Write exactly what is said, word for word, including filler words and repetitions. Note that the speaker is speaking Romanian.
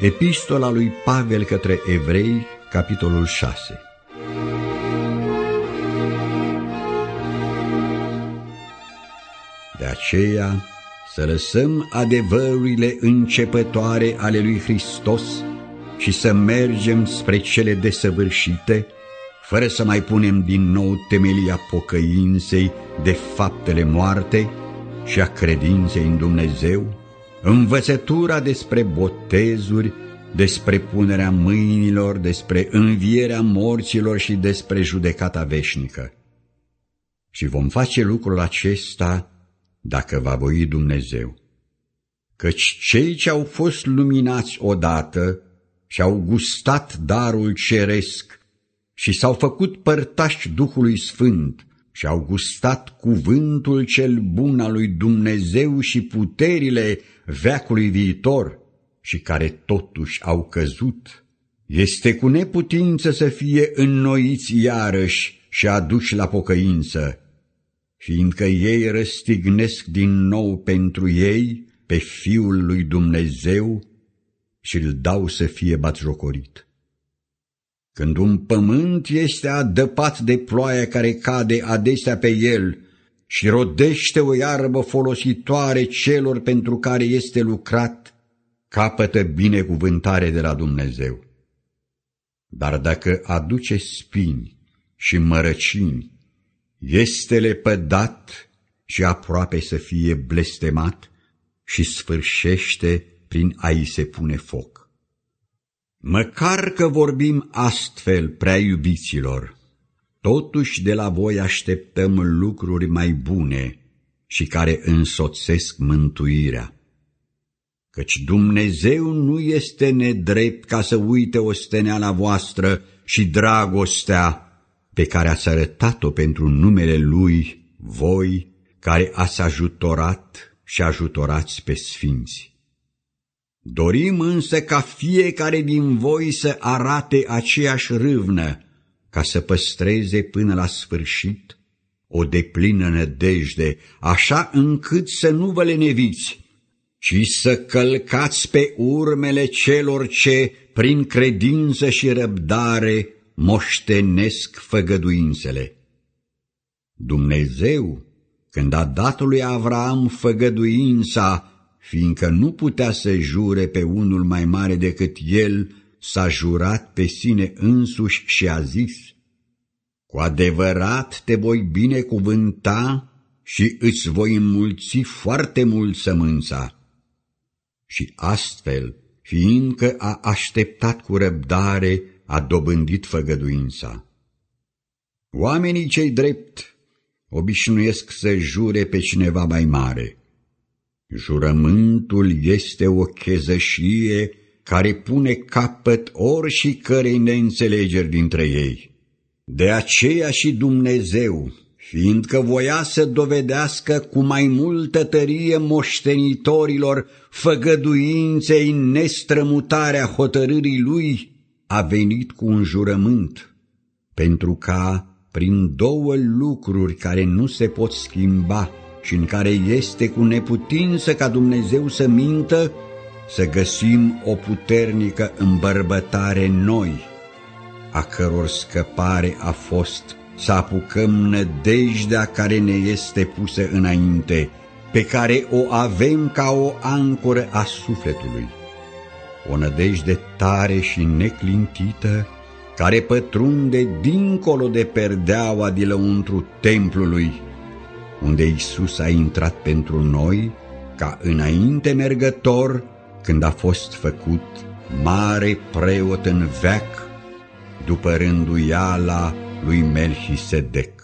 Epistola lui Pavel către Evrei, capitolul șase. De aceea, să lăsăm adevărurile începătoare ale lui Hristos și să mergem spre cele desăvârșite, fără să mai punem din nou temelia pocăinței de faptele moarte și a credinței în Dumnezeu, învățătura despre botezuri, despre punerea mâinilor, despre învierea morților și despre judecata veșnică. Și vom face lucrul acesta dacă va voi Dumnezeu. Căci cei ce au fost luminați odată și au gustat darul ceresc și s-au făcut părtași Duhului Sfânt și au gustat cuvântul cel bun al lui Dumnezeu și puterile veacului viitor și care totuși au căzut, este cu neputință să fie înnoiți iarăși și aduși la pocăință, fiindcă ei răstignesc din nou pentru ei pe Fiul lui Dumnezeu și îl dau să fie batjocorit. Când un pământ este adăpat de ploaia care cade adesea pe el și rodește o iarbă folositoare celor pentru care este lucrat, capătă binecuvântare de la Dumnezeu. Dar dacă aduce spini și mărăcini, este lepădat și aproape să fie blestemat și sfârșește prin a-i se pune foc. Măcar că vorbim astfel, prea iubiților, totuși de la voi așteptăm lucruri mai bune și care însoțesc mântuirea. Căci Dumnezeu nu este nedrept ca să uite osteneala voastră și dragostea pe care ați arătat-o pentru numele Lui, voi care ați ajutorat și ajutorați pe sfinți. Dorim însă ca fiecare din voi să arate aceeași râvnă, ca să păstreze până la sfârșit o deplină nădejde, așa încât să nu vă leneviți, ci să călcați pe urmele celor ce, prin credință și răbdare, moștenesc făgăduințele. Dumnezeu, când a dat lui Avraam făgăduința, fiindcă nu putea să jure pe unul mai mare decât el, s-a jurat pe sine însuși și a zis: cu adevărat te voi binecuvânta și îți voi înmulți foarte mult sămânța. Și astfel, fiindcă a așteptat cu răbdare, a dobândit făgăduința. Oamenii cei drept obișnuiesc să jure pe cineva mai mare. Jurământul este o chezășie care pune capăt oricărei neînțelegeri dintre ei. De aceea și Dumnezeu, fiindcă voia să dovedească cu mai multă tărie moștenitorilor făgăduinței nestrămutarea hotărârii Lui, a venit cu un jurământ, pentru ca, prin două lucruri care nu se pot schimba și în care este cu neputință ca Dumnezeu să mintă, să găsim o puternică îmbărbătare noi, a căror scăpare a fost să apucăm nădejdea care ne este pusă înainte, pe care o avem ca o ancoră a sufletului. O nădejde tare și neclintită, care pătrunde dincolo de perdeaua de lăuntru templului, unde Iisus a intrat pentru noi ca înainte mergător, când a fost făcut mare preot în veac, după rânduiala lui Melchisedec.